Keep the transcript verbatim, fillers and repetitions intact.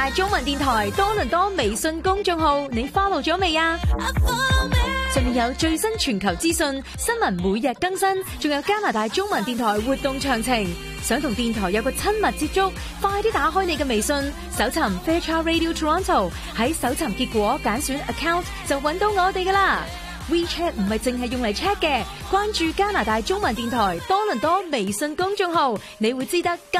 大中文電台多倫多微信公眾號，你 follow 咗未啊？上面有最新全球資訊、新聞每日更新，仲有加拿大中文電台活動詳情。想同電台有個親密接觸，快啲打開你嘅微信，搜尋 Fairchild Radio Toronto， 喺搜尋結果揀選 account 就揾到我哋噶啦。WeChat 唔係淨係用嚟 check 嘅，關注加拿大中文電台多倫多微信公眾號，你會知得更